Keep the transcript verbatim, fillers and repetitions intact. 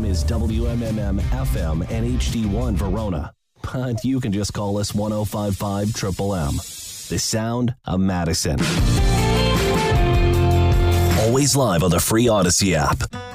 is W M M M F M and H D one Verona. But you can just call us one oh five five Triple M. The sound of Madison. Always live on the free Odyssey app.